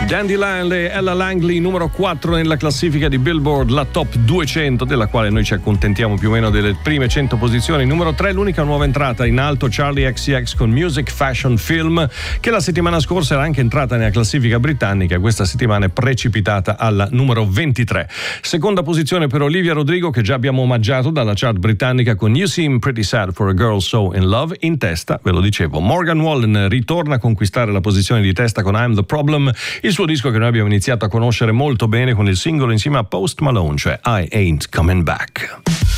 Dandelion e Ella Langley, numero 4 nella classifica di Billboard, la top 200, della quale noi ci accontentiamo più o meno delle prime 100 posizioni. Numero 3, l'unica nuova entrata in alto, Charlie XCX con Music Fashion Film, che la settimana scorsa era anche entrata nella classifica britannica, questa settimana è precipitata alla numero 23. Seconda posizione per Olivia Rodrigo, che già abbiamo omaggiato dalla chart britannica con You Seem Pretty Sad for a Girl So in Love. In testa, ve lo dicevo, Morgan Wallen ritorna a conquistare la posizione di testa con I'm the Problem, il suo disco che noi abbiamo iniziato a conoscere molto bene con il singolo insieme a Post Malone, cioè I Ain't Coming Back.